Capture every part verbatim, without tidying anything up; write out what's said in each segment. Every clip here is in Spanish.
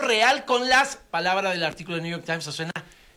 real con las palabras del artículo de New York Times, o suena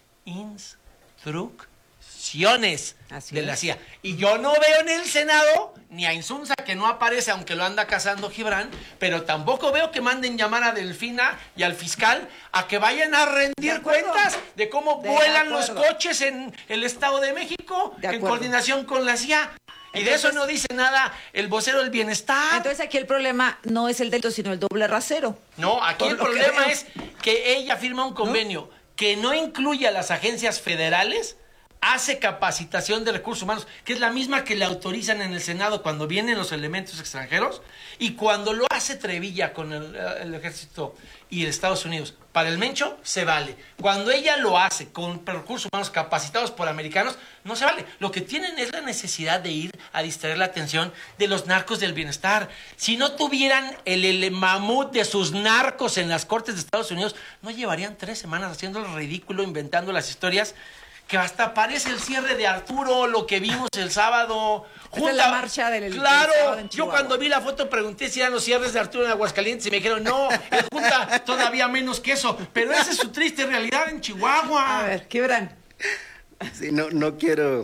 instrucciones de la C I A. Y yo no veo en el Senado ni a Insunza, que no aparece, aunque lo anda cazando Gibran, pero tampoco veo que manden llamar a Delfina y al fiscal a que vayan a rendir de cuentas de cómo de vuelan acuerdo. los coches en el Estado de México, de en coordinación con la C I A. Y entonces, de eso no dice nada el vocero del bienestar. Entonces aquí el problema no es el delito, sino el doble rasero. No, aquí el problema es que ella firma un convenio ¿no? que no incluye a las agencias federales, hace capacitación de recursos humanos, que es la misma que le autorizan en el Senado cuando vienen los elementos extranjeros, y cuando lo hace Trevilla con el, el Ejército y el Estados Unidos para el Mencho, se vale. Cuando ella lo hace con recursos humanos capacitados por americanos, no se vale. Lo que tienen es la necesidad de ir a distraer la atención de los narcos del bienestar. Si no tuvieran el, el mamut de sus narcos en las cortes de Estados Unidos, no llevarían tres semanas haciendo el ridículo, inventando las historias, que hasta parece el cierre de Arturo, lo que vimos el sábado. Junta, la marcha del Claro, del sábado en yo cuando vi la foto pregunté si eran los cierres de Arturo en Aguascalientes y me dijeron, no, es Junta todavía menos que eso. Pero esa es su triste realidad en Chihuahua. A ver, Gibran. Sí, no, no quiero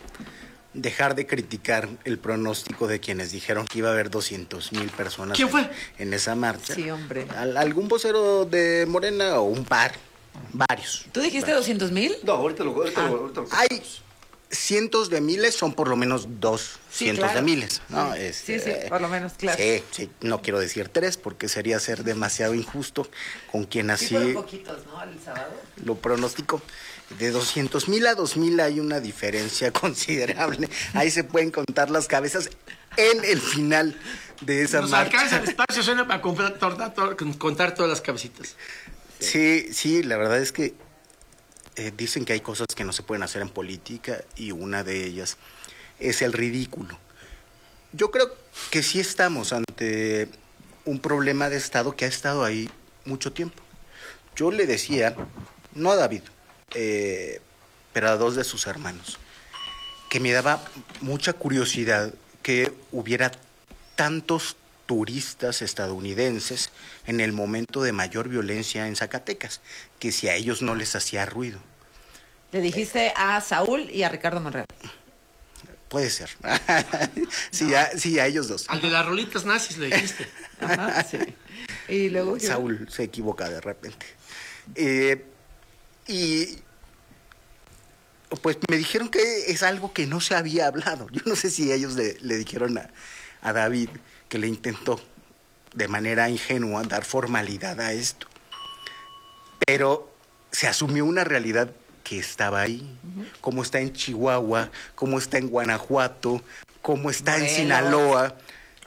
dejar de criticar el pronóstico de quienes dijeron que iba a haber doscientos mil personas. ¿Quién fue? En, en esa marcha. Sí, hombre. Al, ¿Algún vocero de Morena o un par? Varios. ¿Tú dijiste doscientos mil? No, ahorita lo ahorita ah, lo, ahorita lo Hay cientos de miles, son por lo menos dos sí, cientos claro. de miles. ¿no? Sí, este, sí, sí, por lo menos, claro. Sí, sí, no quiero decir tres porque sería ser demasiado injusto con quien así sí, fueron poquitos, ¿no? El sábado. Lo pronostico. De doscientos mil a dos mil hay una diferencia considerable. Ahí se pueden contar las cabezas en el final de esa Nos marcha. alcanza el espacio, suena para contar, contar todas las cabecitas. Sí, sí, la verdad es que eh, dicen que hay cosas que no se pueden hacer en política y una de ellas es el ridículo. Yo creo que sí estamos ante un problema de Estado que ha estado ahí mucho tiempo. Yo le decía, no a David, eh, pero a dos de sus hermanos, que me daba mucha curiosidad que hubiera tantos turistas estadounidenses en el momento de mayor violencia en Zacatecas, que si a ellos no les hacía ruido. Le dijiste a Saúl y a Ricardo Monreal. Puede ser. sí, no. a, sí, a ellos dos. Al de las rolitas nazis le dijiste. Ajá, sí. Y luego yo... Saúl se equivoca de repente. Eh, y pues me dijeron que es algo que no se había hablado. Yo no sé si ellos le, le dijeron a, a David que le intentó de manera ingenua dar formalidad a esto. Pero se asumió una realidad que estaba ahí, uh-huh. como está en Chihuahua, como está en Guanajuato, como está Morelos. en Sinaloa.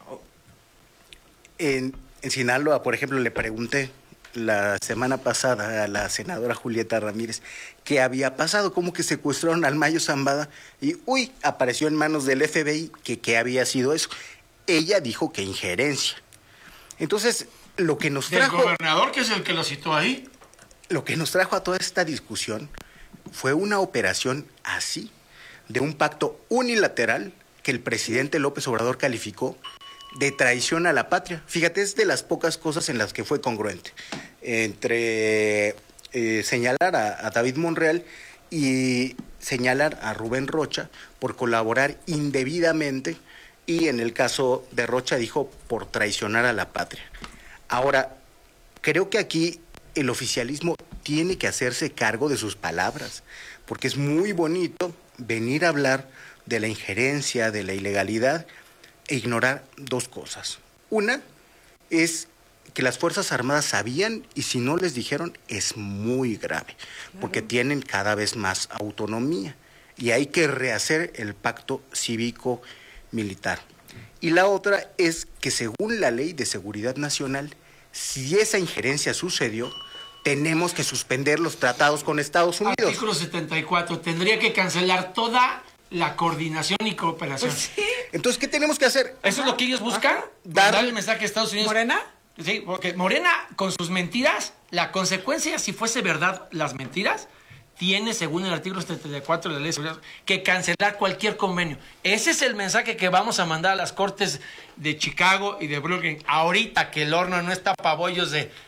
En, en Sinaloa, por ejemplo, le pregunté la semana pasada a la senadora Julieta Ramírez qué había pasado, cómo que secuestraron al Mayo Zambada y, uy, apareció en manos del F B I, que qué había sido eso. Ella dijo que injerencia. Entonces, lo que nos trajo... ¿Del gobernador, que es el que lo citó ahí? Lo que nos trajo a toda esta discusión fue una operación así, de un pacto unilateral que el presidente López Obrador calificó de traición a la patria. Fíjate, es de las pocas cosas en las que fue congruente. Entre eh, señalar a, a David Monreal y señalar a Rubén Rocha por colaborar indebidamente, y en el caso de Rocha dijo por traicionar a la patria. Ahora, creo que aquí el oficialismo tiene que hacerse cargo de sus palabras, porque es muy bonito venir a hablar de la injerencia, de la ilegalidad, e ignorar dos cosas. Una es que las Fuerzas Armadas sabían, y si no les dijeron, es muy grave, porque tienen cada vez más autonomía, y hay que rehacer el pacto cívico-militar. Y la otra es que según la Ley de Seguridad Nacional, si esa injerencia sucedió, tenemos que suspender los tratados con Estados Unidos. Artículo setenta y cuatro, tendría que cancelar toda la coordinación y cooperación. Pues sí. Entonces, ¿qué tenemos que hacer? ¿Eso es lo que ellos buscan? Dar Dar el mensaje a Estados Unidos. ¿Morena? Sí, porque Morena, con sus mentiras, la consecuencia, si fuese verdad las mentiras, tiene, según el artículo setenta y cuatro de la Ley de Seguridad, que cancelar cualquier convenio. Ese es el mensaje que vamos a mandar a las cortes de Chicago y de Brooklyn. Ahorita que el horno no está para bollos de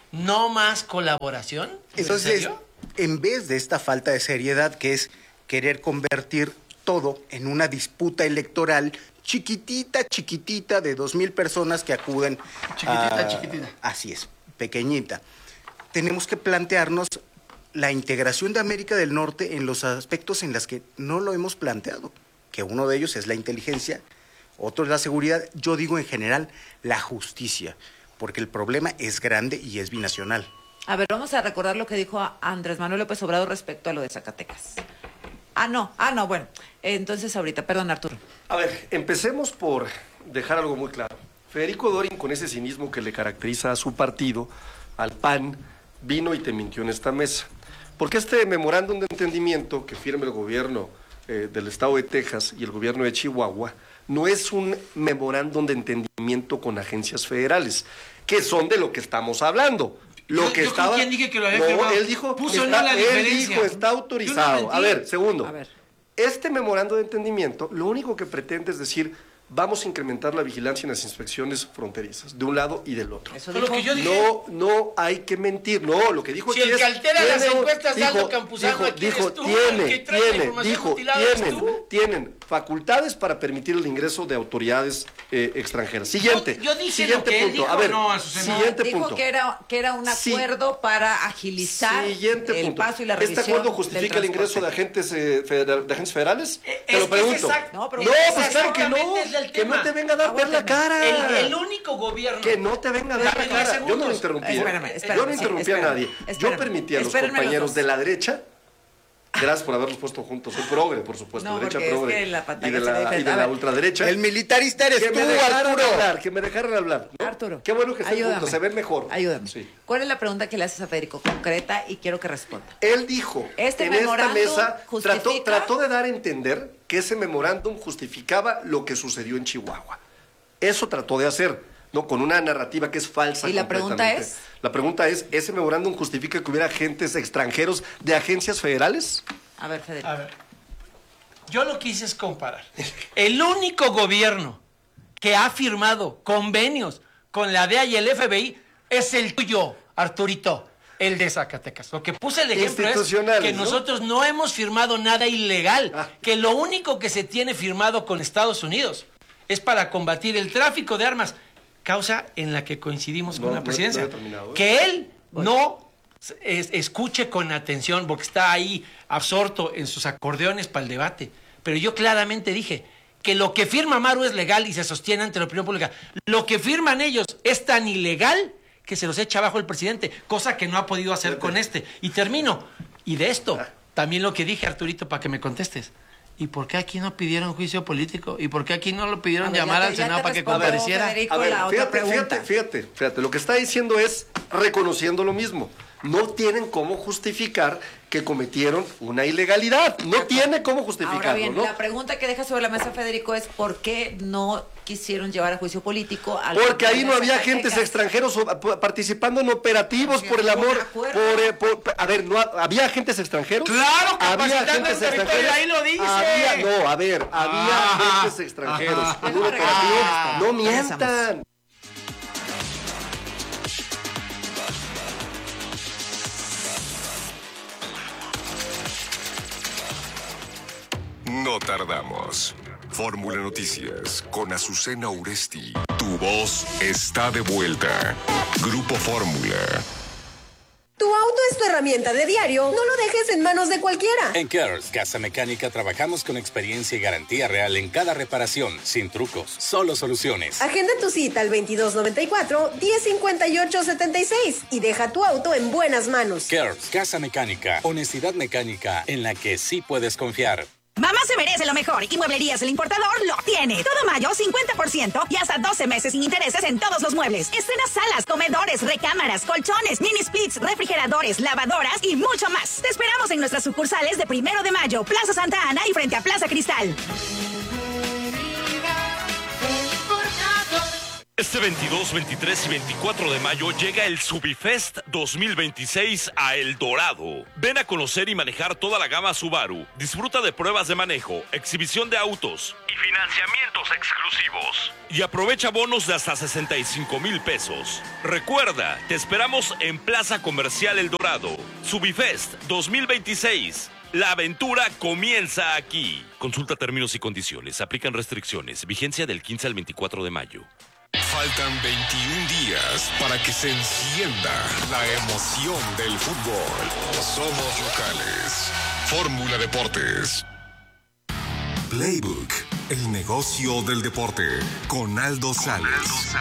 ¿No más colaboración? ¿En Entonces, serio? en vez de esta falta de seriedad que es querer convertir todo en una disputa electoral chiquitita, chiquitita, de dos mil personas que acuden. Chiquitita, a- chiquitita. Así es, pequeñita. Tenemos que plantearnos la integración de América del Norte en los aspectos en los que no lo hemos planteado, que uno de ellos es la inteligencia, otro es la seguridad, yo digo en general la justicia, porque el problema es grande y es binacional. A ver, vamos a recordar lo que dijo Andrés Manuel López Obrador respecto a lo de Zacatecas. Ah, no, ah, no, bueno. Entonces ahorita, perdón, Arturo. A ver, empecemos por dejar algo muy claro. Federico Dorin, con ese cinismo que le caracteriza a su partido, al P A N, vino y te mintió en esta mesa. Porque este memorándum de entendimiento que firma el gobierno eh, del estado de Texas y el gobierno de Chihuahua no es un memorándum de entendimiento con agencias federales, que son de lo que estamos hablando. Lo Yo- que yo con estaba... quién dije que lo había no, firmado. él dijo... Puso está, no la él diferencia. dijo, está Yo no autorizado. mentí. A ver, segundo. A ver. Este memorando de entendimiento lo único que pretende es decir, vamos a incrementar la vigilancia en las inspecciones fronterizas, de un lado y del otro. Eso Fue lo dijo. que yo dije. No, no hay que mentir, no, lo que dijo Si aquí el es... que altera las tiene un- encuestas de dijo, Aldo Campuzano, dijo, aquí eres dijo, tú, tiene, el que trae la tiene, información dijo, mutilada eres tienen, tú. tienen facultades para permitir el ingreso de autoridades eh, extranjeras. Siguiente, Yo- yo dije siguiente lo que él punto, dijo, a ver, no, Azucena. siguiente Dijo punto. que era, que era un Sí. acuerdo para agilizar Siguiente el punto. paso y la revisión. ¿Este acuerdo del justifica el ingreso de transporte. agentes, eh, federal- de agentes federales? Eh, Te es lo que es pregunto. exacto. No, pero- No, es pues claro que no. exactamente es el Que no tema. te venga a dar ver la Aguántame. cara. El, el único gobierno. Que no te venga a dar la Espérame, cara. dos Yo no lo segundos. interrumpí. ¿eh? Espérame, espérame, Yo no sí, interrumpí espérame, a nadie. Yo espérame. permití a los Espérenme los compañeros dos. de la derecha. Gracias por haberlos puesto juntos. Soy progre, por supuesto. No, derecha porque es progre. que la pantalla y de se ve la, y diferente. de A la ver. ultraderecha. El militarista eres que tú, me dejaran Arturo. hablar, que me dejaran hablar. ¿no? Arturo. Qué bueno que estén ayúdame. juntos, se ven mejor. Ayúdame. Sí. ¿Cuál es la pregunta que le haces a Federico? Concreta y quiero que responda. Él dijo Este en esta memorándum mesa, justifica- trató, trató de dar a entender que ese memorándum justificaba lo que sucedió en Chihuahua. Eso trató de hacer, ¿no? Con una narrativa que es falsa. ¿Y la pregunta completamente. es? La pregunta es, ¿ese memorándum justifica que hubiera agentes extranjeros de agencias federales? A ver, Federico. A ver, yo lo que hice es comparar. El único gobierno que ha firmado convenios con la D E A y el F B I es el tuyo, Arturito, el de Zacatecas. Lo que puse el ejemplo es Institucionales, que ¿no? nosotros no hemos firmado nada ilegal, Ah. que lo único que se tiene firmado con Estados Unidos es para combatir el tráfico de armas, causa en la que coincidimos No, con la no- presidencia. no he terminado, ¿eh? Que él no es- escuche con atención, porque está ahí absorto en sus acordeones para el debate. Pero yo claramente dije que lo que firma Maru es legal y se sostiene ante la opinión pública. Lo que firman ellos es tan ilegal que se los echa abajo el presidente, cosa que no ha podido hacer con este. Y termino. Y de esto, también lo que dije, Arturito, para que me contestes. ¿Y por qué aquí no pidieron juicio político? ¿Y por qué aquí no lo pidieron A ver, ya llamar te- al ya Senado te para que respondió compareciera? Federico. A ver, la otra fíjate, pregunta. fíjate, fíjate, fíjate, lo que está diciendo es reconociendo lo mismo. No tienen cómo justificar que cometieron una ilegalidad. No tiene cómo justificarlo, Ahora bien, ¿no? la pregunta que deja sobre la mesa Federico es ¿por qué no quisieron llevar a juicio político al Porque ahí no de había Zacatecas? agentes extranjeros o- p- participando en operativos, Porque por el hubo un amor. acuerdo. Por, eh, por- a ver, ¿no ha- había agentes extranjeros? ¡Claro, había capacitando el territorio, ahí lo dice! Había, no, a ver, había Ah, agentes extranjeros ajá. en un Mejor operativo. regresamos. No Regresamos. mientan. No tardamos. Fórmula Noticias con Azucena Uresti. Tu voz está de vuelta. Grupo Fórmula. Tu auto es tu herramienta de diario. No lo dejes en manos de cualquiera. En Cares Casa Mecánica trabajamos con experiencia y garantía real en cada reparación, sin trucos, solo soluciones. Agenda tu cita al veintidós noventa y cuatro, diez cincuenta y ocho setenta y seis y deja tu auto en buenas manos. Cares Casa Mecánica, honestidad mecánica en la que sí puedes confiar. Mamá se merece lo mejor y Mueblerías El Importador lo tiene. Todo mayo, cincuenta por ciento y hasta doce meses sin intereses en todos los muebles. Estrena salas, comedores, recámaras, colchones, mini splits, refrigeradores, lavadoras y mucho más. Te esperamos en nuestras sucursales de Primero de Mayo, Plaza Santa Ana y frente a Plaza Cristal. Este veintidós, veintitrés y veinticuatro de mayo llega el Subifest dos mil veintiséis a El Dorado. Ven a conocer y manejar toda la gama Subaru. Disfruta de pruebas de manejo, exhibición de autos y financiamientos exclusivos. Y aprovecha bonos de hasta sesenta y cinco mil pesos. Recuerda, te esperamos en Plaza Comercial El Dorado. Subifest dos mil veintiséis. La aventura comienza aquí. Consulta términos y condiciones. Aplican restricciones. Vigencia del quince al veinticuatro de mayo. Faltan veintiún días para que se encienda la emoción del fútbol. Somos locales. Fórmula Deportes. Playbook, el negocio del deporte, con Aldo Sales.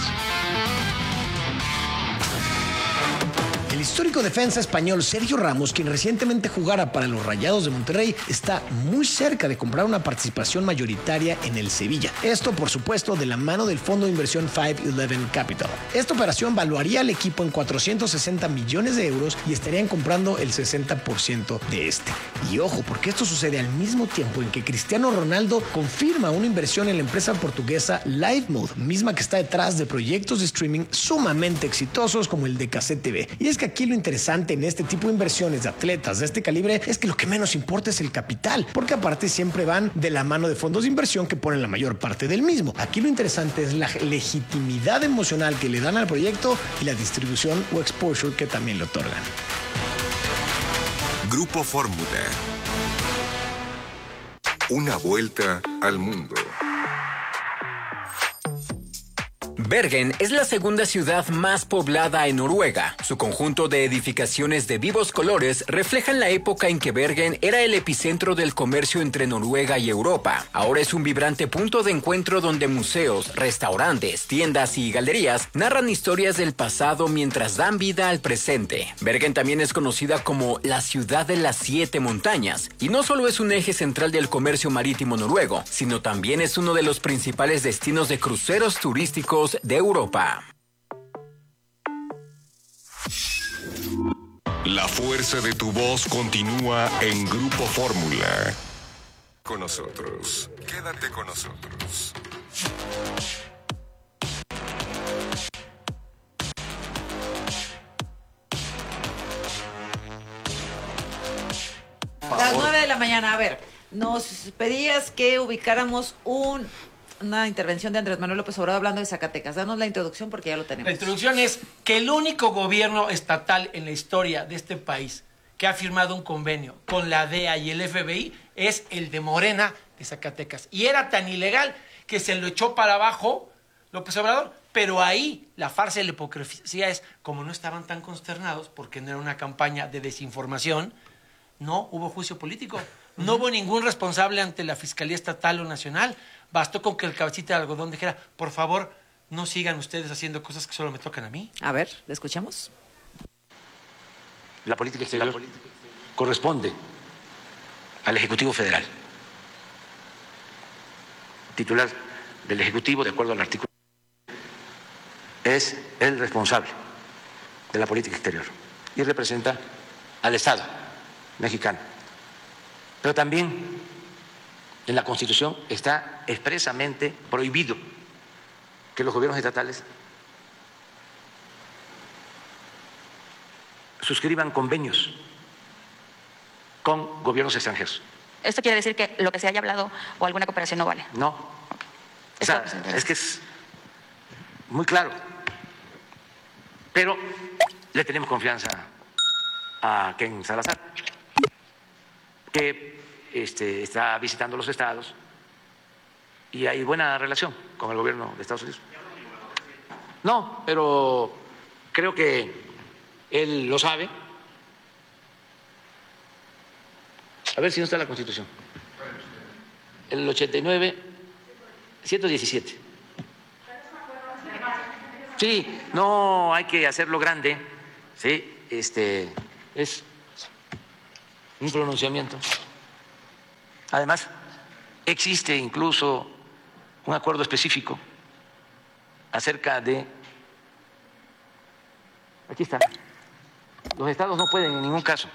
El histórico defensa español Sergio Ramos, quien recientemente jugara para los Rayados de Monterrey, está muy cerca de comprar una participación mayoritaria en el Sevilla. Esto, por supuesto, de la mano del fondo de inversión cinco once Capital. Esta operación valuaría al equipo en cuatrocientos sesenta millones de euros y estarían comprando el sesenta por ciento de este. Y ojo, porque esto sucede al mismo tiempo en que Cristiano Ronaldo confirma una inversión en la empresa portuguesa LiveMode, misma que está detrás de proyectos de streaming sumamente exitosos como el de Cassette T V. Y es que aquí lo interesante en este tipo de inversiones de atletas de este calibre es que lo que menos importa es el capital, porque aparte siempre van de la mano de fondos de inversión que ponen la mayor parte del mismo. Aquí lo interesante es la legitimidad emocional que le dan al proyecto y la distribución o exposure que también le otorgan. Grupo Fórmula. Una vuelta al mundo. Bergen es la segunda ciudad más poblada en Noruega. Su conjunto de edificaciones de vivos colores reflejan la época en que Bergen era el epicentro del comercio entre Noruega y Europa. Ahora es un vibrante punto de encuentro donde museos, restaurantes, tiendas y galerías narran historias del pasado mientras dan vida al presente. Bergen también es conocida como la ciudad de las siete montañas, y no solo es un eje central del comercio marítimo noruego, sino también es uno de los principales destinos de cruceros turísticos de Europa. La fuerza de tu voz continúa en Grupo Fórmula. Con nosotros. Quédate con nosotros. Las nueve de la mañana, a ver, nos pedías que ubicáramos un... una intervención de Andrés Manuel López Obrador hablando de Zacatecas. Danos la introducción porque ya lo tenemos. La introducción es que el único gobierno estatal en la historia de este país que ha firmado un convenio con la D E A y el F B I es el de Morena de Zacatecas. Y era tan ilegal que se lo echó para abajo López Obrador. Pero ahí la farsa y la hipocresía es, como no estaban tan consternados, porque no era una campaña de desinformación, no hubo juicio político. No hubo ningún responsable ante la Fiscalía Estatal o Nacional. Bastó con que el cabecita de algodón dijera, por favor, no sigan ustedes haciendo cosas que solo me tocan a mí. A ver, ¿le escuchamos? La política exterior corresponde al Ejecutivo Federal. Titular del Ejecutivo, de acuerdo al artículo, es el responsable de la política exterior y representa al Estado mexicano. Pero también en la Constitución está expresamente prohibido que los gobiernos estatales suscriban convenios con gobiernos extranjeros. ¿Esto quiere decir que lo que se haya hablado o alguna cooperación no vale? No. O sea, es que es muy claro. Pero le tenemos confianza a Ken Salazar, que este, está visitando los estados y hay buena relación con el gobierno de Estados Unidos. No, pero creo que él lo sabe. A ver si no está en la Constitución. El ochenta y nueve, ciento diecisiete. Sí, no hay que hacerlo grande, sí, este es un pronunciamiento. Además, existe incluso un acuerdo específico acerca de, aquí está, los estados no pueden en ningún caso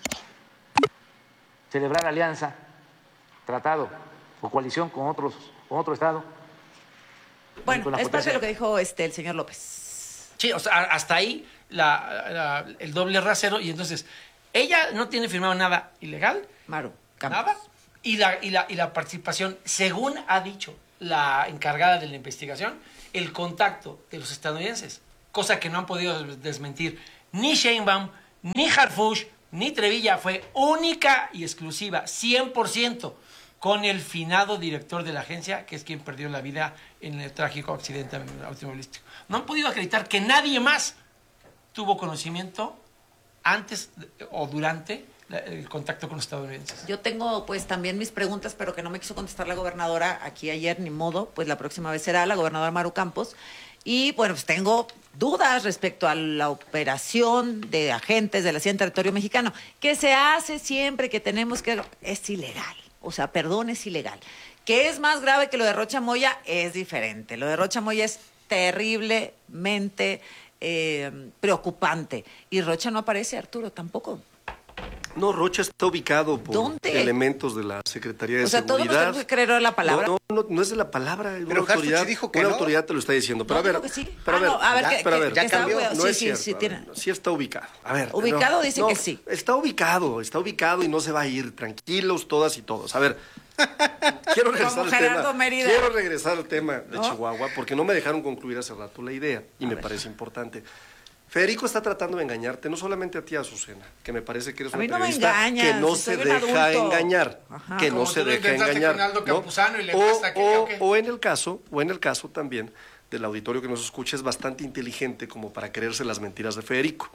celebrar alianza, tratado o coalición con otros, con otro estado Bueno, es parte de lo que dijo este el señor López. Sí, o sea, hasta ahí la, la, el doble rasero. Y entonces, ella no tiene firmado nada ilegal. Maru, nada. Y la, y, la, y la participación, según ha dicho la encargada de la investigación, el contacto de los estadounidenses, cosa que no han podido desmentir ni Sheinbaum, ni Harfuch, ni Trevilla, fue única y exclusiva, cien por ciento, con el finado director de la agencia, que es quien perdió la vida en el trágico accidente automovilístico. No han podido acreditar que nadie más tuvo conocimiento antes o durante el contacto con los estadounidenses. Yo tengo pues también mis preguntas, pero que no me quiso contestar la gobernadora aquí ayer, ni modo, pues la próxima vez será la gobernadora Maru Campos. Y bueno, pues tengo dudas respecto a la operación de agentes de la C I A en territorio mexicano, que se hace siempre que tenemos que... Es ilegal, o sea, perdón, es ilegal. Que es más grave que lo de Rocha Moya, es diferente. Lo de Rocha Moya es terriblemente eh, preocupante. Y Rocha no aparece, Arturo, tampoco. No, Rocha está ubicado por ¿Dónde? elementos de la Secretaría de o sea, Seguridad. todos tenemos que creer la palabra. No, no, no, no es de la palabra. Una Pero autoridad, sí dijo que una no. autoridad te lo está diciendo. Pero No, a ver, dijo que sí. pero Ah, a ver, no, a ver, ya, que- pero a que- ver, que ya cambió. está- No sí, es sí, cierto. sí, a ver, tiene- no, sí está ubicado. A ver, Ubicado no, dice no, que sí. Está ubicado, está ubicado y no se va a ir. Tranquilos todas y todos. A ver, quiero regresar Como al Gerardo tema. Mérida. Quiero regresar al tema de ¿No? Chihuahua porque no me dejaron concluir hace rato la idea y me parece importante. Federico está tratando de engañarte, no solamente a ti, Azucena, que me parece que eres A una mí no me periodista engañas, que no si se soy un deja adulto. engañar, Ajá. que no Como se tú lo deja intentaste engañar. con Aldo ¿no? Campuzano y le o, pasa aquello o- que- o en el caso, o en el caso también del auditorio que nos escucha es bastante inteligente como para creerse las mentiras de Federico.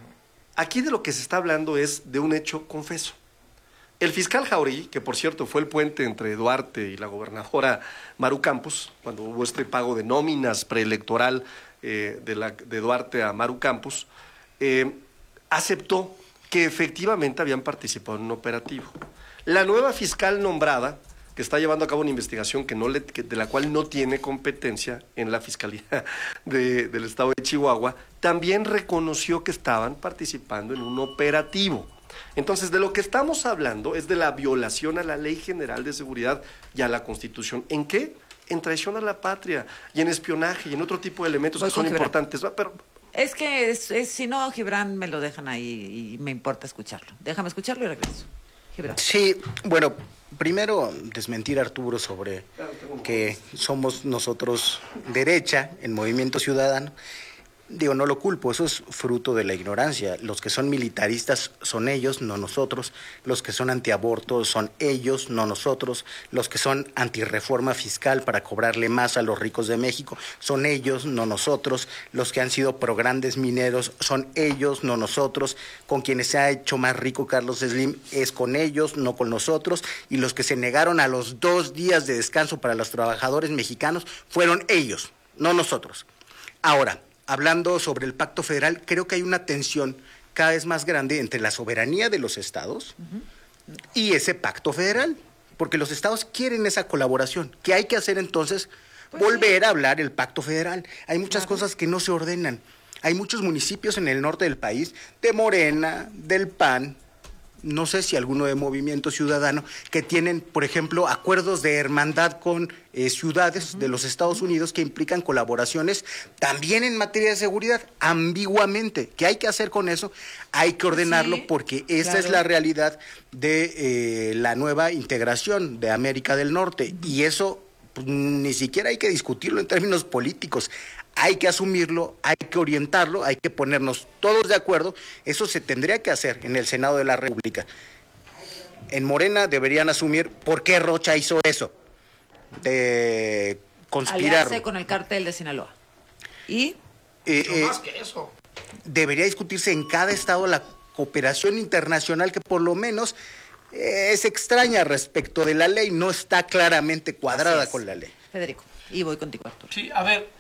Aquí de lo que se está hablando es de un hecho confeso. El fiscal Jauregui, que por cierto fue el puente entre Duarte y la gobernadora Maru Campos, cuando hubo este pago de nóminas preelectoral eh, de, la, de Duarte a Maru Campos, eh, aceptó que efectivamente habían participado en un operativo. La nueva fiscal nombrada, que está llevando a cabo una investigación que no le, que, de la cual no tiene competencia en la Fiscalía de, del Estado de Chihuahua, también reconoció que estaban participando en un operativo. Entonces, de lo que estamos hablando es de la violación a la Ley General de Seguridad y a la Constitución. ¿En qué? En traición a la patria y en espionaje y en otro tipo de elementos Voy que son con Gibran. importantes. Pero Es que es, es- si no, Gibran me lo dejan ahí y me importa escucharlo. Déjame escucharlo y regreso. Gibran. Sí, bueno, primero desmentir a Arturo sobre que somos nosotros derecha en Movimiento Ciudadano. Digo, no lo culpo, eso es fruto de la ignorancia. Los que son militaristas son ellos, no nosotros. Los que son antiaborto son ellos, no nosotros. Los que son antirreforma fiscal para cobrarle más a los ricos de México son ellos, no nosotros. Los que han sido pro grandes mineros son ellos, no nosotros. Con quienes se ha hecho más rico Carlos Slim es con ellos, no con nosotros. Y los que se negaron a los dos días de descanso para los trabajadores mexicanos fueron ellos, no nosotros. Ahora, hablando sobre el pacto federal, creo que hay una tensión cada vez más grande entre la soberanía de los estados y ese pacto federal, porque los estados quieren esa colaboración. ¿Qué hay que hacer entonces? Pues Volver sí. a hablar el pacto federal. Hay muchas claro. cosas que no se ordenan. Hay muchos municipios en el norte del país, de Morena, del P A N, no sé si alguno de Movimiento Ciudadano, que tienen, por ejemplo, acuerdos de hermandad con eh, ciudades uh-huh. de los Estados Unidos que implican colaboraciones también en materia de seguridad, ambiguamente. ¿Qué hay que hacer con eso? Hay que ordenarlo sí, porque esa claro. es la realidad de eh, la nueva integración de América del Norte. Uh-huh. Y eso pues, ni siquiera hay que discutirlo en términos políticos. Hay que asumirlo, hay que orientarlo, hay que ponernos todos de acuerdo. Eso se tendría que hacer en el Senado de la República. En Morena deberían asumir por qué Rocha hizo eso, de conspirar. Aliarse con el cártel de Sinaloa. ¿Y? Eh, eh, más que eso. Debería discutirse en cada estado la cooperación internacional que por lo menos eh, es extraña respecto de la ley, no está claramente cuadrada es. con la ley. Federico, y voy contigo, Arturo. Sí, a ver.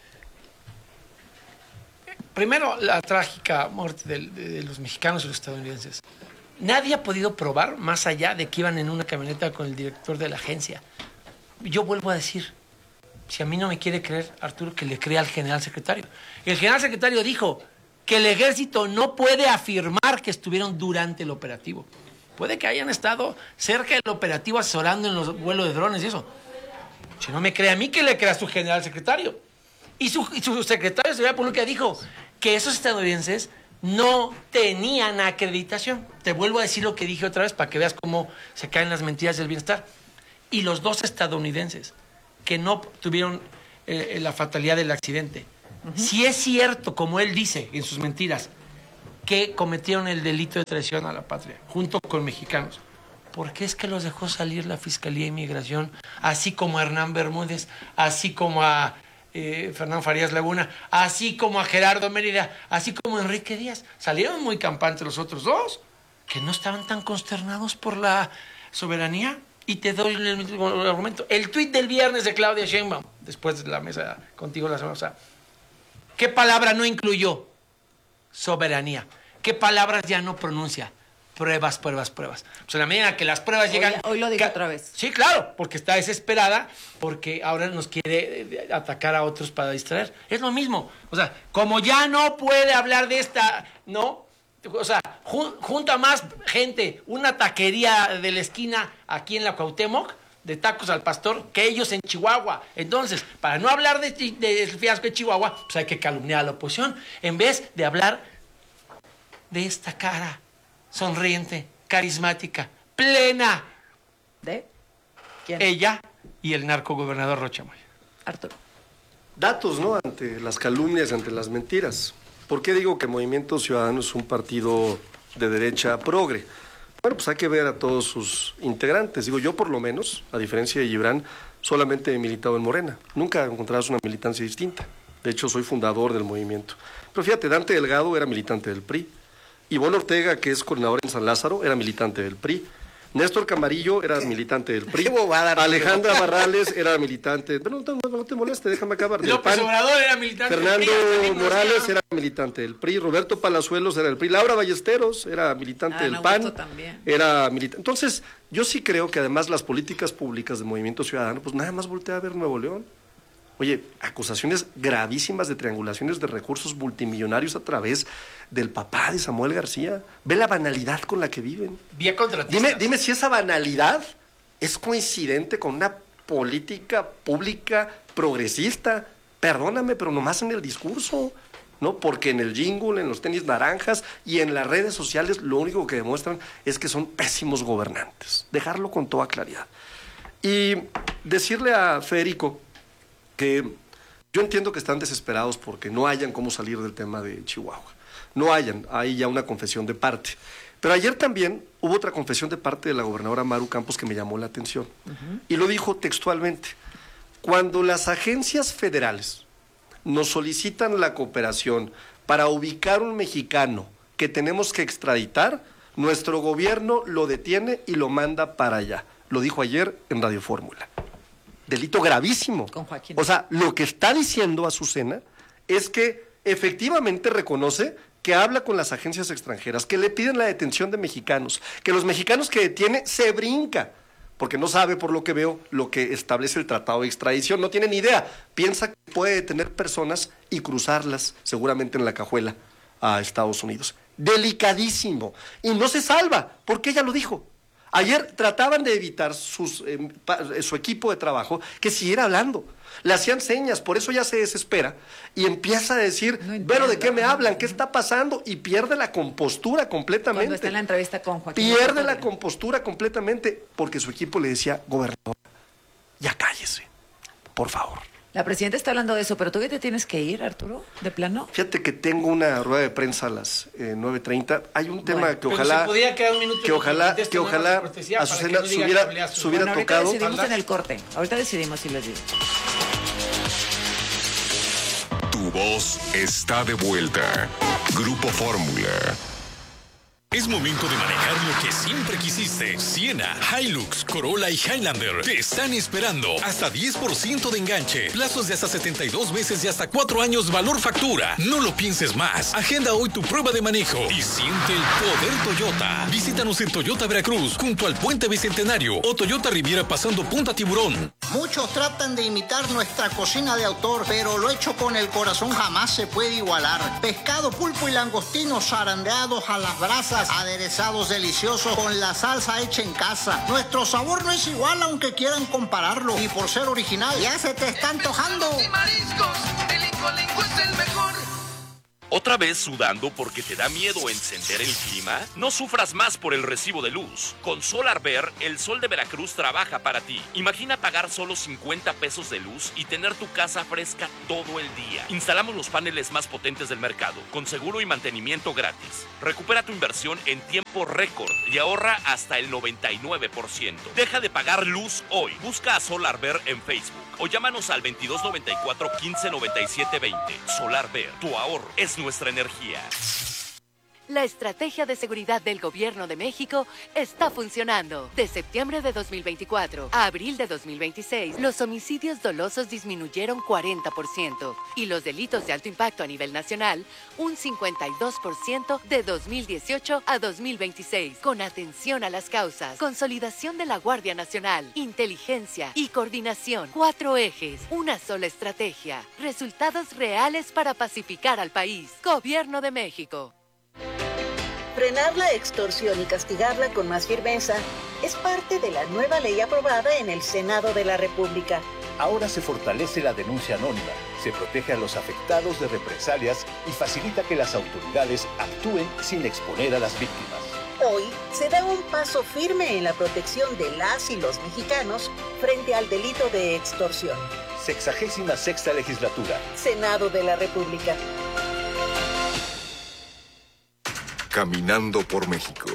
Primero, la trágica muerte de, de, de los mexicanos y los estadounidenses. Nadie ha podido probar, más allá de que iban en una camioneta con el director de la agencia. Yo vuelvo a decir, si a mí no me quiere creer, Arturo, que le crea al general secretario. El general secretario dijo que el ejército no puede afirmar que estuvieron durante el operativo. Puede que hayan estado cerca del operativo asesorando en los vuelos de drones y eso. Si no me cree a mí, que le crea a su general secretario. Y su, y su secretario de Seguridad Pública dijo que esos estadounidenses no tenían acreditación. Te vuelvo a decir lo que dije otra vez para que veas cómo se caen las mentiras del bienestar. Y los dos estadounidenses que no tuvieron eh, la fatalidad del accidente, uh-huh. si es cierto, como él dice en sus mentiras, que cometieron el delito de traición a la patria, junto con mexicanos, ¿por qué es que los dejó salir la Fiscalía de Inmigración, así como a Hernán Bermúdez, así como a eh, Fernando Farías Laguna, así como a Gerardo Mérida, así como a Enrique Díaz? Salieron muy campantes los otros dos, que no estaban tan consternados por la soberanía. Y te doy el, el, el argumento. El tuit del viernes de Claudia Sheinbaum, después de la mesa contigo la semana pasada, ¿qué palabra no incluyó? Soberanía. ¿Qué palabras ya no pronuncia? Pruebas, pruebas, pruebas. Pues en la medida que las pruebas hoy, llegan... Hoy lo dijo otra vez. Sí, claro, porque está desesperada, porque ahora nos quiere atacar a otros para distraer. Es lo mismo. O sea, como ya no puede hablar de esta... ¿no? O sea, jun, junta más gente, una taquería de la esquina aquí en la Cuauhtémoc, de tacos al pastor, que ellos en Chihuahua. Entonces, para no hablar de, de, del fiasco de Chihuahua, pues hay que calumniar a la oposición, en vez de hablar de esta cara sonriente, carismática, plena. ¿De quién? Ella y el narcogobernador Rocha Moya. Arturo. Datos, ¿no? Ante las calumnias, ante las mentiras. ¿Por qué digo que Movimiento Ciudadano es un partido de derecha progre? Bueno, pues hay que ver a todos sus integrantes. Digo, yo por lo menos, a diferencia de Gibran, solamente he militado en Morena. Nunca encontrarás una militancia distinta. De hecho, soy fundador del movimiento. Pero fíjate, Dante Delgado era militante del P R I. Ivonne Ortega, que es coordinador en San Lázaro, era militante del P R I. Néstor Camarillo era militante del P R I. Alejandra Barrales era militante. Pero no, no, no te moleste, déjame acabar. López Obrador era militante Fernando del P R I. Morales era militante del P R I. Roberto Palazuelos era del P R I. Laura Ballesteros era militante ah, del no, P A N. También. Era militante. Entonces, yo sí creo que además las políticas públicas del Movimiento Ciudadano, pues nada más voltea a ver Nuevo León. Oye, acusaciones gravísimas de triangulaciones de recursos multimillonarios a través del papá de Samuel García. Ve la banalidad con la que viven. Vía contratistas. Dime, dime si esa banalidad es coincidente con una política pública progresista. Perdóname, pero nomás en el discurso, ¿no? Porque en el jingle, en los tenis naranjas y en las redes sociales lo único que demuestran es que son pésimos gobernantes. Dejarlo con toda claridad. Y decirle a Federico que yo entiendo que están desesperados porque no hayan cómo salir del tema de Chihuahua. No hayan, hay ya una confesión de parte. Pero ayer también hubo otra confesión de parte de la gobernadora Maru Campos que me llamó la atención. Uh-huh. Y lo dijo textualmente. Cuando las agencias federales nos solicitan la cooperación para ubicar un mexicano que tenemos que extraditar, nuestro gobierno lo detiene y lo manda para allá. Lo dijo ayer en Radio Fórmula. Delito gravísimo. Con Joaquín. O sea, lo que está diciendo Azucena es que efectivamente reconoce que habla con las agencias extranjeras, que le piden la detención de mexicanos, que los mexicanos que detiene se brinca, porque no sabe, por lo que veo, lo que establece el tratado de extradición, no tiene ni idea, piensa que puede detener personas y cruzarlas seguramente en la cajuela a Estados Unidos. Delicadísimo. Y no se salva, porque ella lo dijo. Ayer trataban de evitar sus, eh, pa, su equipo de trabajo que siguiera hablando. Le hacían señas, por eso ya se desespera y empieza a decir, no ¿pero de qué me hablan? ¿Qué está pasando? Y pierde la compostura completamente. Cuando está en la entrevista con Joaquín. Pierde la compostura completamente porque su equipo le decía, gobernador, ya cállese, por favor. La presidenta está hablando de eso, pero tú ya te tienes que ir, Arturo, de plano. Fíjate que tengo una rueda de prensa a las eh, nueve treinta. Hay un tema bueno, que ojalá... Se podía quedar un minuto que ojalá, que ojalá Azucena no se hubiera, se hubiera bueno, tocado. Ahorita decidimos en el corte. Ahorita decidimos si les digo. Tu voz está de vuelta. Grupo Fórmula. Es momento de manejar lo que siempre quisiste. Siena, Hilux, Corolla y Highlander te están esperando. Hasta diez por ciento de enganche. Plazos de hasta setenta y dos meses y hasta cuatro años valor factura. No lo pienses más. Agenda hoy tu prueba de manejo y siente el poder Toyota. Visítanos en Toyota Veracruz, junto al Puente Bicentenario o Toyota Riviera pasando Punta Tiburón. Muchos tratan de imitar nuestra cocina de autor, pero lo hecho con el corazón jamás se puede igualar. Pescado, pulpo y langostinos zarandeados a las brasas, aderezados deliciosos con la salsa hecha en casa. Nuestro sabor no es igual aunque quieran compararlo. Y por ser original, ya se te está antojando. Y mariscos, es el mejor. ¿Otra vez sudando porque te da miedo encender el clima? No sufras más por el recibo de luz. Con SolarVer, el sol de Veracruz trabaja para ti. Imagina pagar solo cincuenta pesos de luz y tener tu casa fresca todo el día. Instalamos los paneles más potentes del mercado, con seguro y mantenimiento gratis. Recupera tu inversión en tiempo récord y ahorra hasta el noventa y nueve por ciento. Deja de pagar luz hoy. Busca a SolarVer en Facebook o llámanos al veintidós noventa y cuatro, quince noventa y siete veinte. SolarVer, tu ahorro es nuestra energía. La estrategia de seguridad del Gobierno de México está funcionando. De septiembre de dos mil veinticuatro a abril de dos mil veintiséis, los homicidios dolosos disminuyeron cuarenta por ciento y los delitos de alto impacto a nivel nacional un cincuenta y dos por ciento de dos mil dieciocho a dos mil veintiséis. Con atención a las causas, consolidación de la Guardia Nacional, inteligencia y coordinación. Cuatro ejes, una sola estrategia. Resultados reales para pacificar al país. Gobierno de México. Frenar la extorsión y castigarla con más firmeza es parte de la nueva ley aprobada en el Senado de la República. Ahora se fortalece la denuncia anónima, se protege a los afectados de represalias y facilita que las autoridades actúen sin exponer a las víctimas. Hoy se da un paso firme en la protección de las y los mexicanos frente al delito de extorsión. Sexagésima sexta legislatura. Senado de la República. Caminando por México.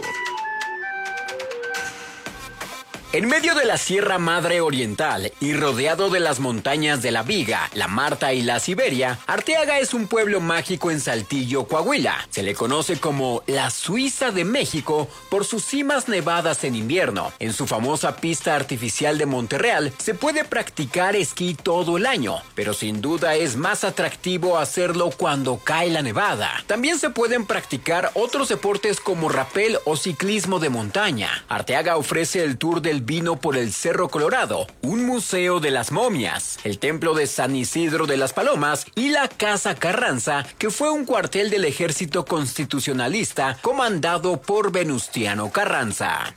En medio de la Sierra Madre Oriental y rodeado de las montañas de la Viga, la Marta y la Siberia, Arteaga es un pueblo mágico en Saltillo, Coahuila. Se le conoce como la Suiza de México por sus cimas nevadas en invierno. En su famosa pista artificial de Monterreal se puede practicar esquí todo el año, pero sin duda es más atractivo hacerlo cuando cae la nevada. También se pueden practicar otros deportes como rapel o ciclismo de montaña. Arteaga ofrece el tour del vino por el Cerro Colorado, un museo de las momias, el templo de San Isidro de las Palomas y la Casa Carranza, que fue un cuartel del ejército constitucionalista comandado por Venustiano Carranza.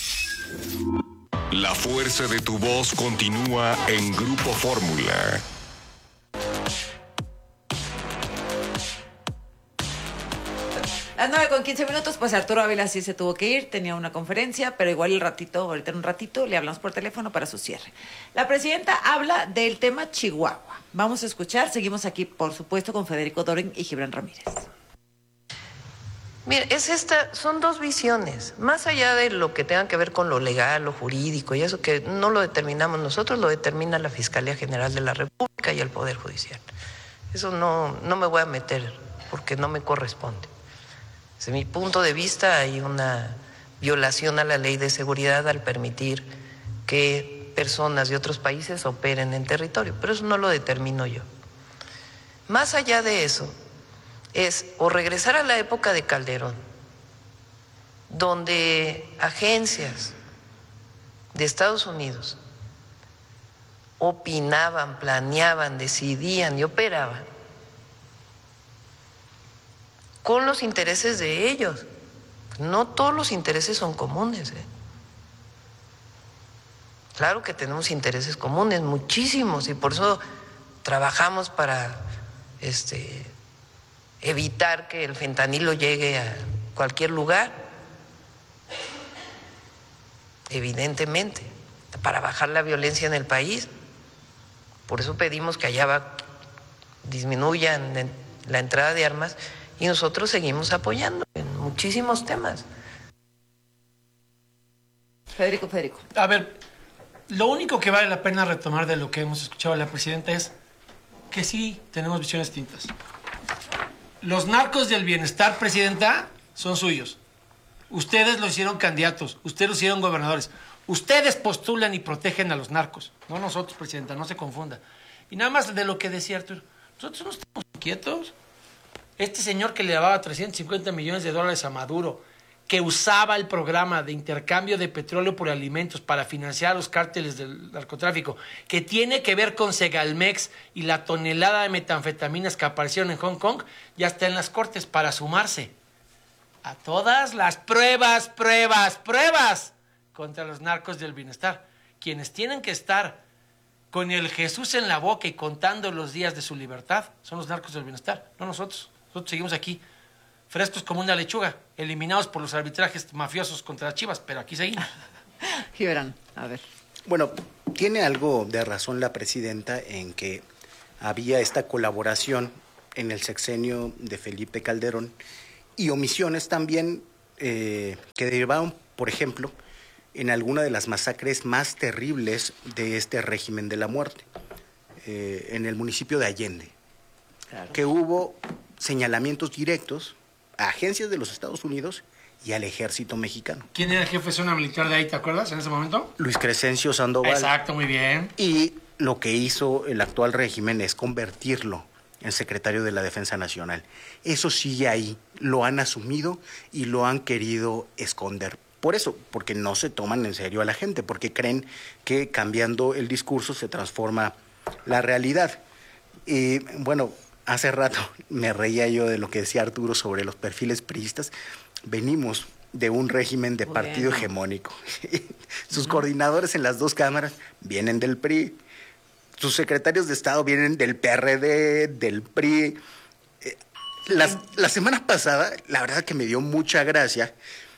La fuerza de tu voz continúa en Grupo Fórmula. Las nueve con quince minutos, pues Arturo Ávila sí se tuvo que ir, tenía una conferencia, pero igual el ratito, ahorita en un ratito, le hablamos por teléfono para su cierre. La presidenta habla del tema Chihuahua. Vamos a escuchar, seguimos aquí, por supuesto, con Federico Dorin y Gibran Ramírez. Mire, es esta, son dos visiones, más allá de lo que tenga que ver con lo legal, lo jurídico y eso que no lo determinamos nosotros, lo determina la Fiscalía General de la República y el Poder Judicial. Eso no, no me voy a meter porque no me corresponde. Desde mi punto de vista hay una violación a la ley de seguridad al permitir que personas de otros países operen en territorio, pero eso no lo determino yo. Más allá de eso, es o regresar a la época de Calderón, donde agencias de Estados Unidos opinaban, planeaban, decidían y operaban con los intereses de ellos. No todos los intereses son comunes, ¿eh? Claro que tenemos intereses comunes, muchísimos, y por eso trabajamos para este, evitar que el fentanilo llegue a cualquier lugar, evidentemente, para bajar la violencia en el país. Por eso pedimos que allá va, disminuyan la entrada de armas. Y nosotros seguimos apoyando en muchísimos temas. Federico, Federico. A ver, lo único que vale la pena retomar de lo que hemos escuchado a la presidenta es que sí tenemos visiones distintas. Los narcos del bienestar, presidenta, son suyos. Ustedes los hicieron candidatos, ustedes los hicieron gobernadores. Ustedes postulan y protegen a los narcos, no nosotros, presidenta, no se confunda. Y nada más de lo que decía Arturo, nosotros no estamos quietos. Este señor que le daba trescientos cincuenta millones de dólares a Maduro, que usaba el programa de intercambio de petróleo por alimentos para financiar los cárteles del narcotráfico, que tiene que ver con Segalmex y la tonelada de metanfetaminas que aparecieron en Hong Kong, ya está en las cortes para sumarse a todas las pruebas, pruebas, pruebas contra los narcos del bienestar. Quienes tienen que estar con el Jesús en la boca y contando los días de su libertad, son los narcos del bienestar, no nosotros. Nosotros seguimos aquí, frescos como una lechuga, eliminados por los arbitrajes mafiosos contra las Chivas, pero aquí seguimos. Gibran, a ver. Bueno, tiene algo de razón la presidenta en que había esta colaboración en el sexenio de Felipe Calderón y omisiones también eh, que derivaron, por ejemplo, en alguna de las masacres más terribles de este régimen de la muerte, eh, en el municipio de Allende, claro. Que hubo señalamientos directos a agencias de los Estados Unidos y al ejército mexicano. ¿Quién era el jefe de zona militar de ahí, te acuerdas, en ese momento? Luis Crescencio Sandoval. Exacto, muy bien. Y lo que hizo el actual régimen es convertirlo en secretario de la Defensa Nacional. Eso sigue ahí, lo han asumido y lo han querido esconder. Por eso, porque no se toman en serio a la gente, porque creen que cambiando el discurso se transforma la realidad. Y bueno, hace rato me reía yo de lo que decía Arturo sobre los perfiles priistas. Venimos de un régimen de bueno. partido hegemónico. Sus uh-huh. coordinadores en las dos cámaras vienen del P R I. Sus secretarios de Estado vienen del P R D, del P R I. Eh, las, la semana pasada, la verdad que me dio mucha gracia,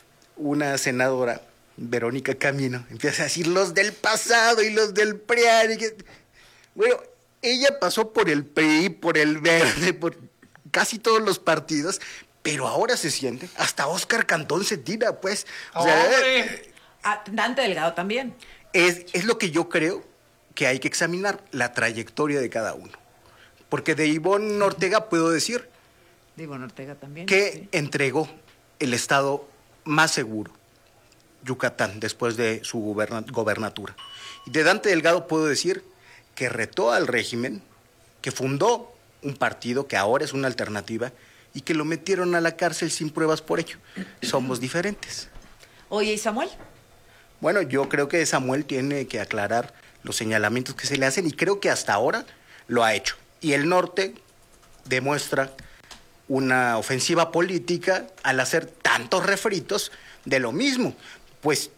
una senadora, Verónica Camino, empieza a decir los del pasado y los del P R I. Bueno, ella pasó por el P R I, por el Verde, por casi todos los partidos, pero ahora se siente, hasta Óscar Cantón se tira, pues. O sea, eh, ah, Dante Delgado también. Es, es lo que yo creo que hay que examinar, la trayectoria de cada uno. Porque de Ivonne Ortega puedo decir de Ivonne Ortega también, que sí. entregó el estado más seguro, Yucatán, después de su goberna, gobernatura. Y de Dante Delgado puedo decir que retó al régimen, que fundó un partido que ahora es una alternativa y que lo metieron a la cárcel sin pruebas por ello. Somos diferentes. Oye, ¿y Samuel? Bueno, yo creo que Samuel tiene que aclarar los señalamientos que se le hacen y creo que hasta ahora lo ha hecho. Y el norte demuestra una ofensiva política al hacer tantos refritos de lo mismo. Pues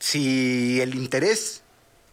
si el interés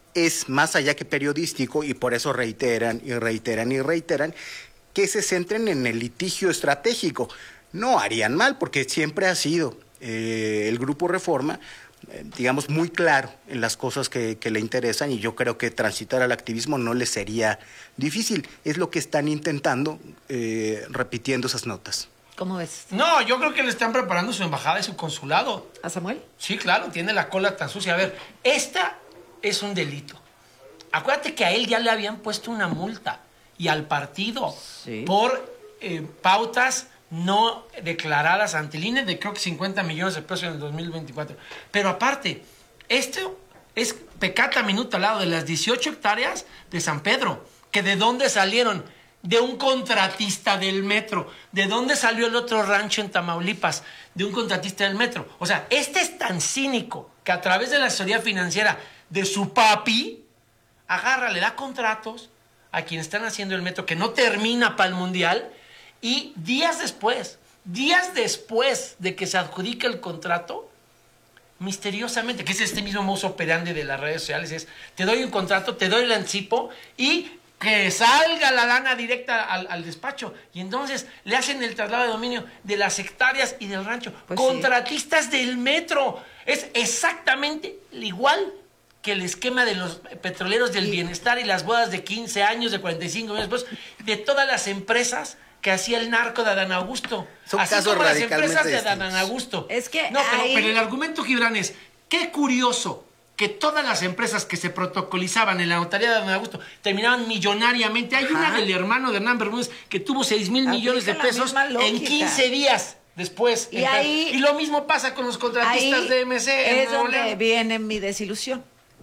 es más allá que periodístico y por eso reiteran y reiteran y reiteran, que se centren en el litigio estratégico. No harían mal porque siempre ha sido eh, el Grupo Reforma, eh, digamos, muy claro en las cosas que, que le interesan y yo creo que transitar al activismo no les sería difícil. Es lo que están intentando eh, repitiendo esas notas. ¿Cómo ves? No, yo creo que le están preparando su embajada y su consulado. ¿A Samuel? Sí, claro, tiene la cola tan sucia. A ver, esta es un delito. Acuérdate que a él ya le habían puesto una multa y al partido sí. por eh, pautas no declaradas ante el I N E de creo que cincuenta millones de pesos en el dos mil veinticuatro. Pero aparte, esto es pecata minuta al lado de las dieciocho hectáreas de San Pedro, que de dónde salieron, de un contratista del metro. ¿De dónde salió el otro rancho en Tamaulipas? De un contratista del metro. O sea, este es tan cínico que a través de la asesoría financiera de su papi, agarra, le da contratos a quienes están haciendo el metro que no termina para el Mundial y días después, días después de que se adjudica el contrato, misteriosamente, que es este mismo modus operandi de las redes sociales, es te doy un contrato, te doy el anticipo y que salga la lana directa al, al despacho. Y entonces le hacen el traslado de dominio de las hectáreas y del rancho. Pues contratistas sí. del metro. Es exactamente igual que el esquema de los petroleros del y... bienestar y las bodas de quince años, de cuarenta y cinco años después, de todas las empresas que hacía el narco de Adán Augusto. Son así casos como las radicalmente empresas de distintos. Adán Augusto. Es que no, pero, hay... pero el argumento, Gibran, es qué curioso que todas las empresas que se protocolizaban en la notaría de Adán Augusto terminaban millonariamente. Hay Ajá. una del hermano de Hernán Bermúdez que tuvo seis mil millones de pesos en quince días después. Y, ahí, y lo mismo pasa con los contratistas de M C. Es donde León. Viene mi desilusión.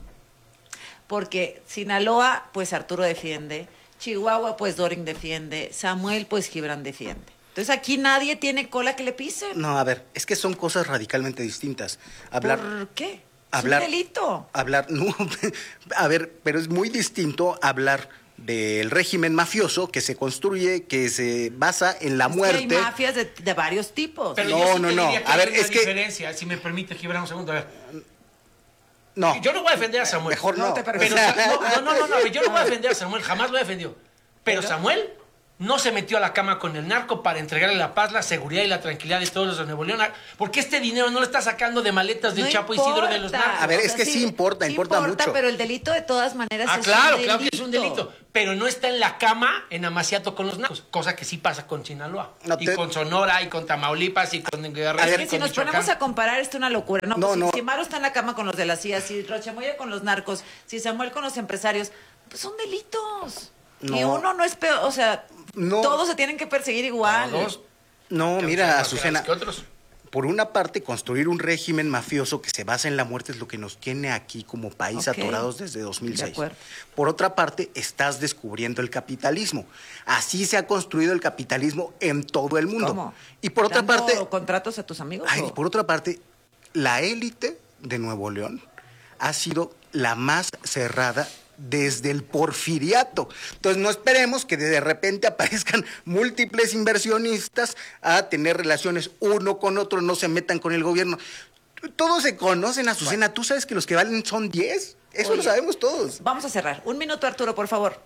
Porque Sinaloa, pues Arturo defiende. Chihuahua, pues Doring defiende. Samuel, pues Gibran defiende. Entonces aquí nadie tiene cola que le pise. No, a ver, es que son cosas radicalmente distintas. Hablar, ¿Por qué? Hablar, es un delito. Hablar, no, a ver, pero es muy distinto hablar del régimen mafioso que se construye, que se basa en la es muerte. Que hay mafias de, de varios tipos. Pero no, yo sí no, te no. diría que a hay ver, una es que diferencia, si me permite, Gibran, un segundo. A ver. No. Yo no voy a defender a Samuel. Mejor no. no, pero, no, no, no, no, yo no voy a defender a Samuel, jamás lo he defendido. Pero, pero Samuel no se metió a la cama con el narco para entregarle la paz, la seguridad y la tranquilidad de todos los de Nuevo León. Porque este dinero no lo está sacando de maletas del no Chapo importa. Isidro de los narcos. A ver, es que sí, sí importa, sí importa, importa mucho. Pero el delito de todas maneras ah, es claro, un delito. claro que es un delito. Pero no está en la cama en Amaciato con los narcos. Cosa que sí pasa con Sinaloa. No te... Y con Sonora, y con Tamaulipas, y con Guerrero. Es que si nos Michoacán. ponemos a comparar, esto es una locura. No, no, pues, no. Si Maru está en la cama con los de la C I A, si Rochamoya con los narcos, si Samuel con los empresarios, pues son delitos. No. Y uno no es peor, o sea, no. Todos se tienen que perseguir igual. Todos. No, mira, Azucena, por una parte, construir un régimen mafioso que se basa en la muerte es lo que nos tiene aquí como país okay. atorados desde dos mil seis. De por otra parte, estás descubriendo el capitalismo. Así se ha construido el capitalismo en todo el mundo. ¿Cómo? Y por otra ¿Dando parte, contratos a tus amigos? Ay, por otra parte, la élite de Nuevo León ha sido la más cerrada desde el porfiriato. Entonces no esperemos que de repente aparezcan múltiples inversionistas a tener relaciones uno con otro, no se metan con el gobierno. Todos se conocen, Azucena. Bueno. ¿Tú sabes que los que valen son diez? Eso Oye, lo sabemos todos. Vamos a cerrar. Un minuto, Arturo, por favor.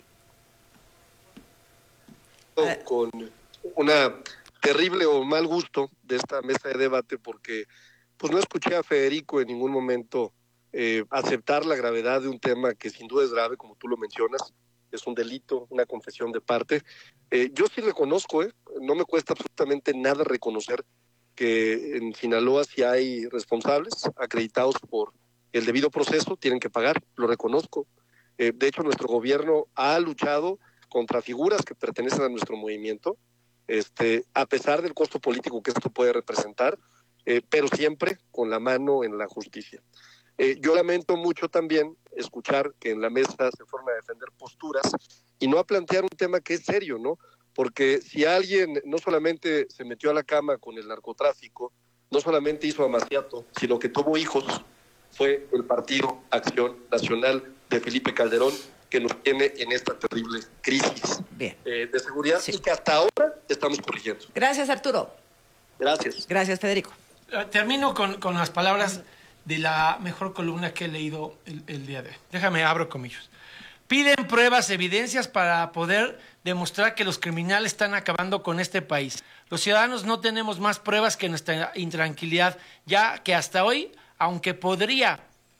Con una terrible o mal gusto de esta mesa de debate porque pues no escuché a Federico en ningún momento Eh, aceptar la gravedad de un tema que sin duda es grave, como tú lo mencionas, es un delito, una confesión de parte. Eh, yo sí reconozco, eh, no me cuesta absolutamente nada reconocer que en Sinaloa sí hay responsables acreditados por el debido proceso, tienen que pagar, lo reconozco. Eh, de hecho, nuestro gobierno ha luchado contra figuras que pertenecen a nuestro movimiento, este, a pesar del costo político que esto puede representar, eh, pero siempre con la mano en la justicia. Eh, yo lamento mucho también escuchar que en la mesa se fueron a defender posturas y no a plantear un tema que es serio, ¿no? Porque si alguien no solamente se metió a la cama con el narcotráfico, no solamente hizo amaciato, sino que tuvo hijos, fue el Partido Acción Nacional de Felipe Calderón, que nos tiene en esta terrible crisis Bien. Eh, de seguridad sí. y que hasta ahora estamos corrigiendo. Gracias, Arturo. Gracias. Gracias, Federico. Termino con, con las palabras de la mejor columna que he leído el, el día de hoy. Déjame, abro comillas. Piden pruebas, evidencias para poder demostrar que los criminales están acabando con este país. Los ciudadanos no tenemos más pruebas que nuestra intranquilidad, ya que hasta hoy, aunque podría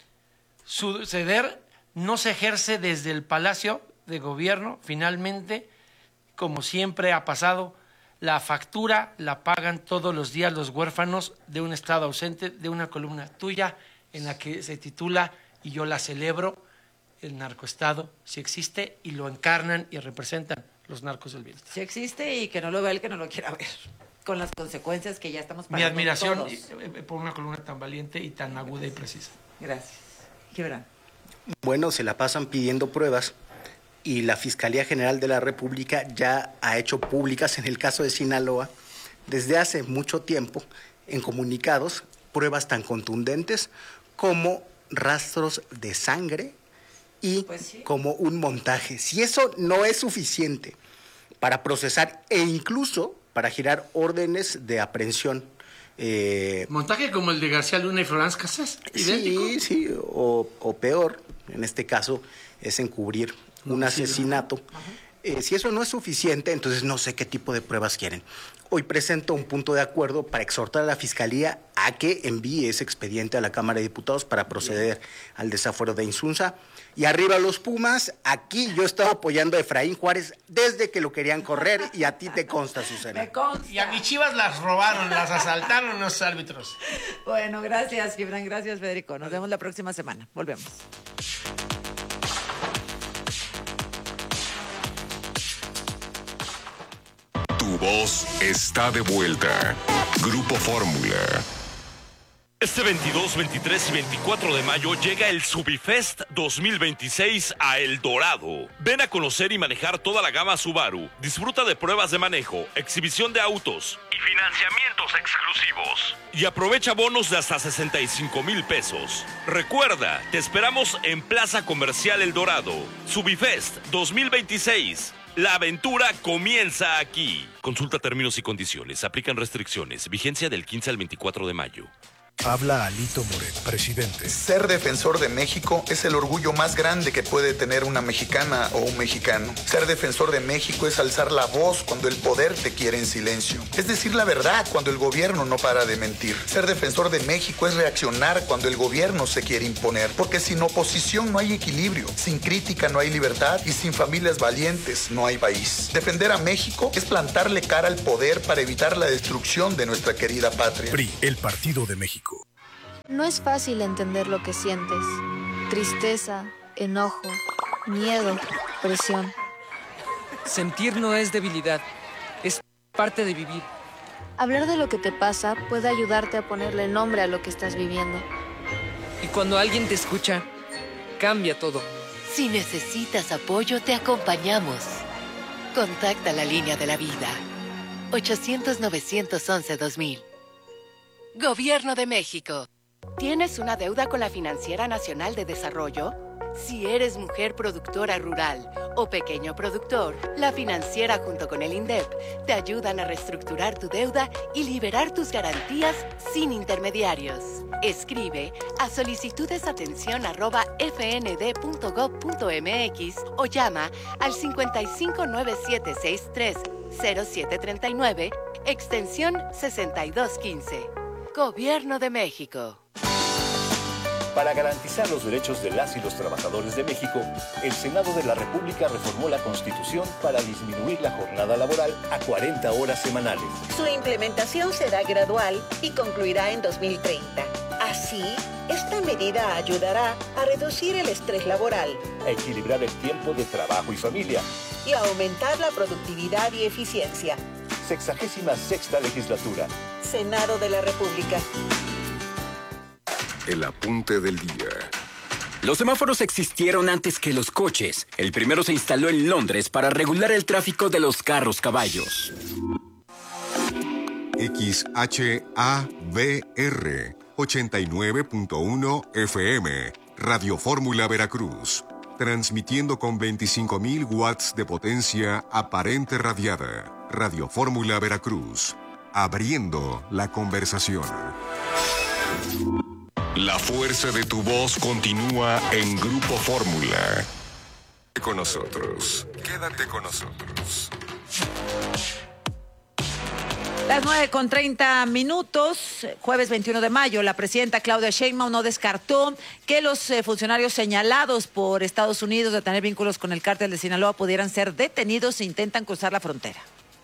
suceder, no se ejerce desde el Palacio de Gobierno. Finalmente, como siempre ha pasado, la factura la pagan todos los días los huérfanos de un Estado ausente, de una columna tuya en la que se titula, y yo la celebro, el narcoestado sí existe y lo encarnan y representan los narcos del bienestar. Sí existe y que no lo vea el que no lo quiera ver, con las consecuencias que ya estamos pagando. Mi admiración todos. por una columna tan valiente y tan aguda y precisa. Gracias. Gibran. Bueno, se la pasan pidiendo pruebas. Y la Fiscalía General de la República ya ha hecho públicas, en el caso de Sinaloa, desde hace mucho tiempo, en comunicados, pruebas tan contundentes como rastros de sangre y pues sí. como un montaje. Si eso no es suficiente para procesar e incluso para girar órdenes de aprehensión. Eh, montaje como el de García Luna y Florence Cassés, idéntico. Sí, sí, o, o peor, en este caso, es encubrir un asesinato. Eh, si eso no es suficiente, entonces no sé qué tipo de pruebas quieren. Hoy presento un punto de acuerdo para exhortar a la Fiscalía a que envíe ese expediente a la Cámara de Diputados para proceder al desafuero de Insunza. Y arriba los Pumas, aquí yo estaba apoyando a Efraín Juárez desde que lo querían correr y a ti te consta, Susana. Me consta. Y a mis Chivas las robaron, las asaltaron los árbitros. Bueno, gracias, Gibran, gracias, Federico. Nos vemos la próxima semana. Volvemos. Tu voz está de vuelta. Grupo Fórmula. Este veintidós, veintitrés y veinticuatro de mayo llega el Subifest dos mil veintiséis a El Dorado. Ven a conocer y manejar toda la gama Subaru. Disfruta de pruebas de manejo, exhibición de autos y financiamientos exclusivos. Y aprovecha bonos de hasta sesenta y cinco mil pesos. Recuerda, te esperamos en Plaza Comercial El Dorado. Subifest dos mil veintiséis. La aventura comienza aquí. Consulta términos y condiciones. Aplican restricciones. Vigencia del quince al veinticuatro de mayo. Habla Alito Moreno, presidente. Ser defensor de México es el orgullo más grande que puede tener una mexicana o un mexicano. Ser defensor de México es alzar la voz cuando el poder te quiere en silencio. Es decir la verdad cuando el gobierno no para de mentir. Ser defensor de México es reaccionar cuando el gobierno se quiere imponer. Porque sin oposición no hay equilibrio, sin crítica no hay libertad y sin familias valientes no hay país. Defender a México es plantarle cara al poder para evitar la destrucción de nuestra querida patria. P R I, el Partido de México. No es fácil entender lo que sientes. Tristeza, enojo, miedo, presión. Sentir no es debilidad, es parte de vivir. Hablar de lo que te pasa puede ayudarte a ponerle nombre a lo que estás viviendo. Y cuando alguien te escucha, cambia todo. Si necesitas apoyo, te acompañamos. Contacta la línea de la vida. ochocientos, novecientos once, dos mil. Gobierno de México. ¿Tienes una deuda con la Financiera Nacional de Desarrollo? Si eres mujer productora rural o pequeño productor, la financiera junto con el INDEP te ayudan a reestructurar tu deuda y liberar tus garantías sin intermediarios. Escribe a solicitudesatención arroba fnd.gov.mx o llama al cincuenta y cinco, nueve siete seis tres, cero siete tres nueve, extensión sesenta y dos quince. Gobierno de México. Para garantizar los derechos de las y los trabajadores de México, el Senado de la República reformó la Constitución para disminuir la jornada laboral a cuarenta horas semanales. Su implementación será gradual y concluirá en dos mil treinta. Así, esta medida ayudará a reducir el estrés laboral, a equilibrar el tiempo de trabajo y familia y a aumentar la productividad y eficiencia. Sexagésima sexta legislatura. Senado de la República. El apunte del día. Los semáforos existieron antes que los coches. El primero se instaló en Londres para regular el tráfico de los carros caballos. X H A V R ochenta y nueve punto uno F M, Radio Fórmula Veracruz, transmitiendo con veinticinco mil watts de potencia aparente radiada. Radio Fórmula Veracruz, abriendo la conversación. La fuerza de tu voz continúa en Grupo Fórmula. Con nosotros. Quédate con nosotros. Las nueve con treinta minutos, jueves veintiuno de mayo, la presidenta Claudia Sheinbaum no descartó que los eh, funcionarios señalados por Estados Unidos de tener vínculos con el cártel de Sinaloa pudieran ser detenidos si intentan cruzar la frontera.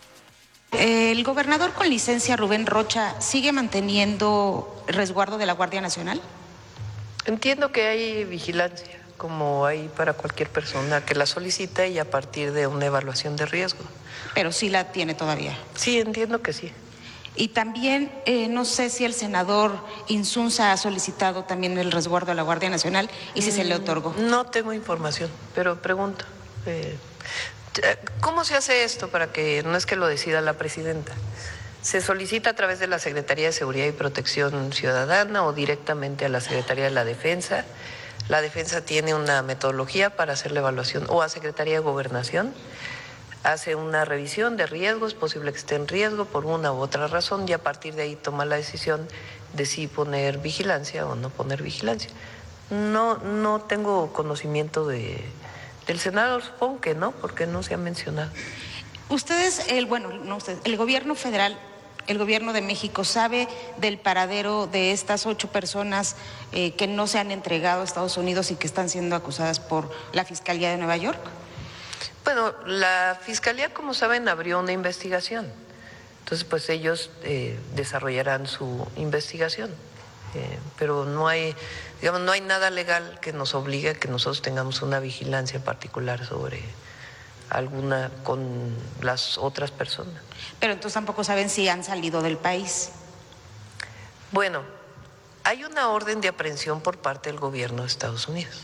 ¿El gobernador con licencia, Rubén Rocha, sigue manteniendo resguardo de la Guardia Nacional? Entiendo que hay vigilancia, como hay para cualquier persona que la solicita y a partir de una evaluación de riesgo. Pero sí la tiene todavía. Sí, entiendo que sí. Y también, eh, no sé si el senador Insunza ha solicitado también el resguardo a la Guardia Nacional y si mm, se le otorgó. No tengo información, pero pregunto. Eh, ¿Cómo se hace esto para que no es que lo decida la presidenta? ¿Se solicita a través de la Secretaría de Seguridad y Protección Ciudadana o directamente a la Secretaría de la Defensa? La Defensa tiene una metodología para hacer la evaluación, o a Secretaría de Gobernación. Hace una revisión de riesgos, posible que esté en riesgo por una u otra razón, y a partir de ahí toma la decisión de si poner vigilancia o no poner vigilancia. No, no tengo conocimiento de... del Senado, supongo que no, porque no se ha mencionado. Ustedes, el bueno, no ustedes, el gobierno federal, el gobierno de México, ¿sabe del paradero de estas ocho personas eh, que no se han entregado a Estados Unidos y que están siendo acusadas por la Fiscalía de Nueva York? Bueno, la Fiscalía, como saben, abrió una investigación. Entonces, pues ellos eh, desarrollarán su investigación. Eh, pero no hay, digamos, no hay nada legal que nos obligue a que nosotros tengamos una vigilancia particular sobre alguna con las otras personas. Pero entonces tampoco saben si han salido del país. Bueno, hay una orden de aprehensión por parte del gobierno de Estados Unidos.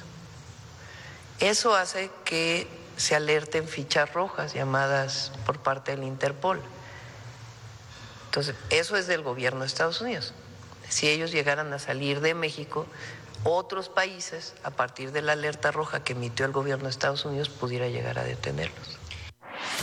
Eso hace que se alerten fichas rojas llamadas por parte del Interpol. Entonces, eso es del gobierno de Estados Unidos. Si ellos llegaran a salir de México, otros países, a partir de la alerta roja que emitió el gobierno de Estados Unidos, pudiera llegar a detenerlos.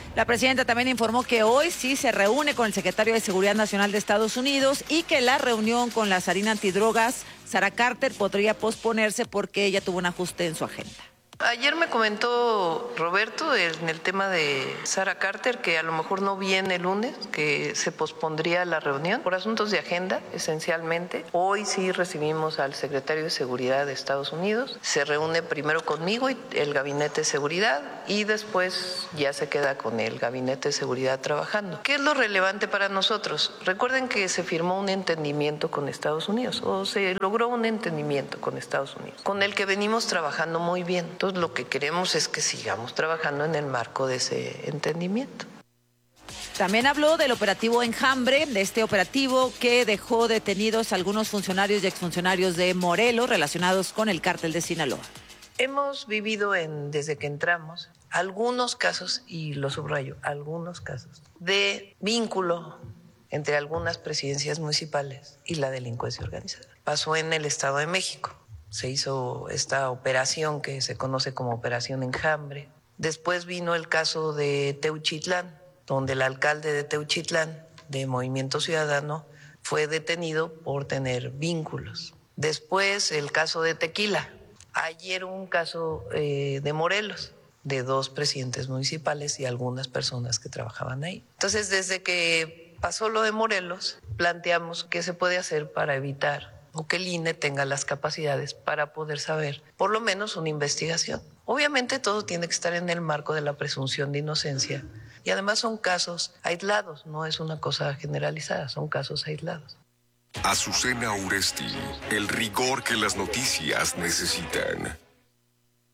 La presidenta también informó que hoy sí se reúne con el secretario de Seguridad Nacional de Estados Unidos y que la reunión con la zarina antidrogas, Sara Carter, podría posponerse porque ella tuvo un ajuste en su agenda. Ayer me comentó Roberto en el tema de Sara Carter que a lo mejor no viene el lunes, que se pospondría la reunión por asuntos de agenda, esencialmente. Hoy sí recibimos al secretario de Seguridad de Estados Unidos. Se reúne primero conmigo y el Gabinete de Seguridad y después ya se queda con el Gabinete de Seguridad trabajando. ¿Qué es lo relevante para nosotros? Recuerden que se firmó un entendimiento con Estados Unidos o se logró un entendimiento con Estados Unidos, con el que venimos trabajando muy bien. Entonces, lo que queremos es que sigamos trabajando en el marco de ese entendimiento. También habló del operativo Enjambre, de este operativo que dejó detenidos algunos funcionarios y exfuncionarios de Morelos relacionados con el cártel de Sinaloa. Hemos vivido en, desde que entramos algunos casos, y lo subrayo, algunos casos, de vínculo entre algunas presidencias municipales y la delincuencia organizada. Pasó en el Estado de México. Se hizo esta operación que se conoce como Operación Enjambre. Después vino el caso de Teuchitlán, donde el alcalde de Teuchitlán, de Movimiento Ciudadano, fue detenido por tener vínculos. Después el caso de Tequila. Ayer un caso eh, de Morelos, de dos presidentes municipales y algunas personas que trabajaban ahí. Entonces, desde que pasó lo de Morelos, planteamos qué se puede hacer para evitar o que el I N E tenga las capacidades para poder saber por lo menos una investigación. Obviamente todo tiene que estar en el marco de la presunción de inocencia y además son casos aislados, no es una cosa generalizada, son casos aislados. Azucena Uresti, el rigor que las noticias necesitan.